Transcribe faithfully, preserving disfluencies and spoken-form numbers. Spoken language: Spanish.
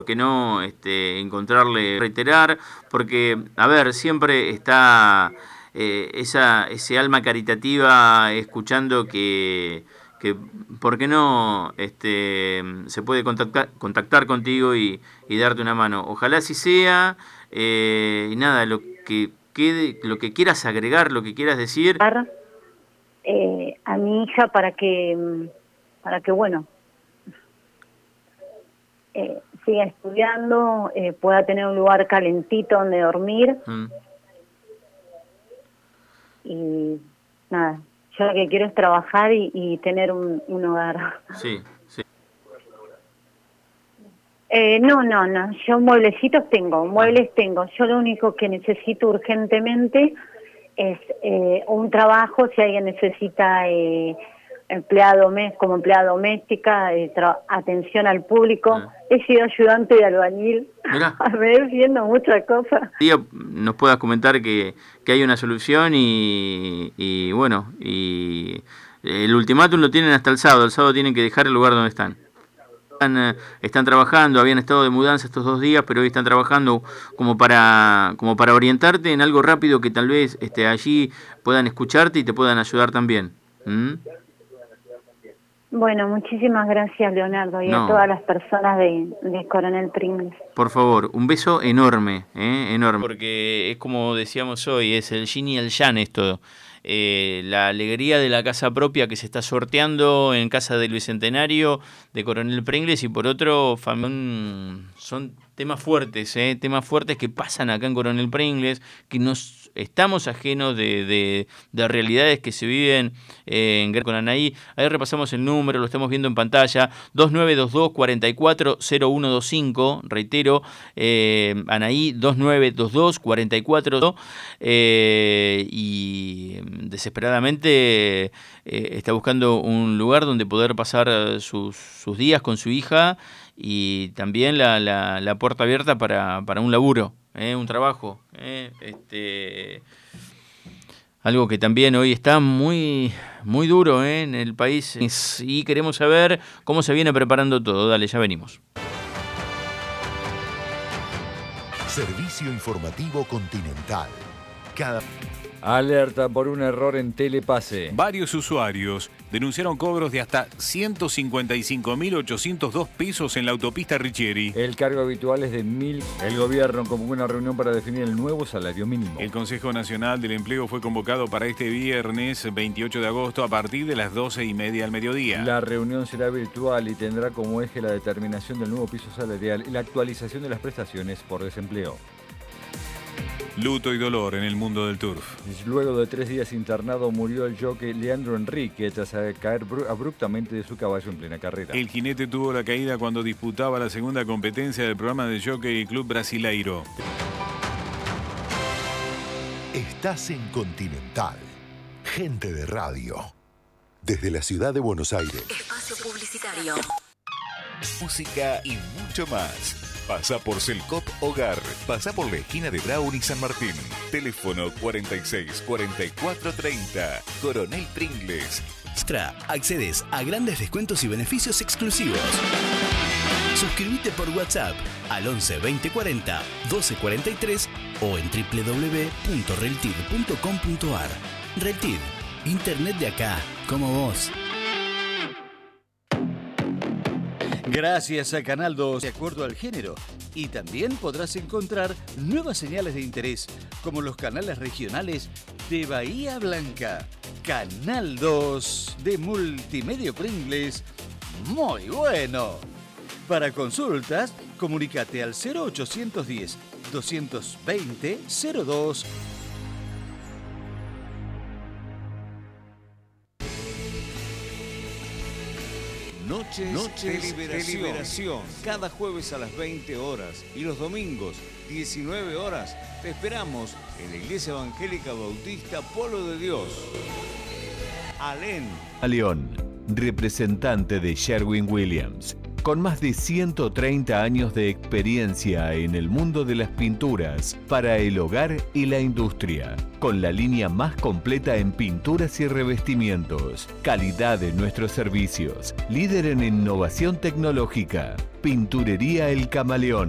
que no este, encontrarle, reiterar, porque, a ver, siempre está eh, esa ese alma caritativa escuchando que, que ¿por qué no este, se puede contactar, contactar contigo y, y darte una mano? Ojalá así sea, eh, y nada, lo que quede, lo que quieras agregar, lo que quieras decir. Eh, a mi hija para que, para que bueno, eh, siga estudiando, eh, pueda tener un lugar calentito donde dormir. Mm. Y nada, yo lo que quiero es trabajar y, y tener un, un hogar. Sí, sí. Eh, no, no, no, yo mueblecitos tengo, muebles ah. tengo. Yo lo único que necesito urgentemente es eh, un trabajo, si alguien necesita eh, empleado como empleada doméstica, eh, atención al público. Ah. He sido ayudante de albañil, a ver, viendo muchas cosas. Nos puedas comentar que, que hay una solución y, y bueno, y el ultimátum lo tienen hasta el sábado, el sábado tienen que dejar el lugar donde están. Están, están trabajando, habían estado de mudanza estos dos días, pero hoy están trabajando como para como para orientarte en algo rápido que tal vez este, allí puedan escucharte y te puedan ayudar también. ¿Mm? Bueno, muchísimas gracias, Leonardo, y no. a todas las personas de, de Coronel Pringles. Por favor, un beso enorme, ¿eh? enorme. Porque es como decíamos hoy, es el yin y el yang esto. Eh, la alegría de la casa propia que se está sorteando en casa del Bicentenario de Coronel Pringles y por otro son, son temas fuertes, ¿eh? temas fuertes que pasan acá en Coronel Pringles, que nos estamos ajenos de, de, de realidades que se viven eh, en con Anaí. Ahí repasamos el número, lo estamos viendo en pantalla, dos nueve dos dos, cuatro cuatro cero uno dos cinco, reitero, eh, Anaí dos nueve dos dos, cuatro cuatro, eh, y desesperadamente eh, está buscando un lugar donde poder pasar sus, sus días con su hija y también la, la, la puerta abierta para, para un laburo, eh, un trabajo, eh, este, algo que también hoy está muy, muy duro eh, en el país y queremos saber cómo se viene preparando todo. Dale, ya venimos. Servicio Informativo Continental. Cada... Alerta por un error en Telepase. Varios usuarios denunciaron cobros de hasta ciento cincuenta y cinco mil ochocientos dos pesos en la autopista Richieri. El cargo habitual es de mil. El gobierno convocó una reunión para definir el nuevo salario mínimo. El Consejo Nacional del Empleo fue convocado para este viernes veintiocho de agosto a partir de las doce y media al mediodía. La reunión será virtual y tendrá como eje la determinación del nuevo piso salarial y la actualización de las prestaciones por desempleo. Luto y dolor en el mundo del turf. Luego de tres días internado murió el jockey Leandro Enrique tras caer abruptamente de su caballo en plena carrera. El jinete tuvo la caída cuando disputaba la segunda competencia del programa de Jockey Club Brasileiro. Estás en Continental. Gente de radio. Desde la ciudad de Buenos Aires. Espacio publicitario. Música y mucho más. Pasa por Selcop Hogar. Pasa por la esquina de Brown y San Martín. Teléfono cuarenta y seis, cuarenta y cuatro, treinta. Coronel Pringles. Extra. Accedes a grandes descuentos y beneficios exclusivos. Suscríbete por WhatsApp al once veinte cuarenta doce cuarenta y tres o en doble u doble u doble u punto reltid punto com punto ar. Reltid. Internet de acá, como vos. Gracias a Canal dos, de acuerdo al género. Y también podrás encontrar nuevas señales de interés, como los canales regionales de Bahía Blanca. Canal dos de Multimedia Pringles. Muy bueno. Para consultas, comunícate al cero ochocientos diez, doscientos veinte, cero dos. Noches, Noches de, liberación. de Liberación. Cada jueves a las veinte horas y los domingos, diecinueve horas, te esperamos en la Iglesia Evangélica Bautista Polo de Dios. Alén. A León, representante de Sherwin Williams. con más de ciento treinta años de experiencia en el mundo de las pinturas para el hogar y la industria, con la línea más completa en pinturas y revestimientos, calidad en nuestros servicios, líder en innovación tecnológica. Pinturería El Camaleón,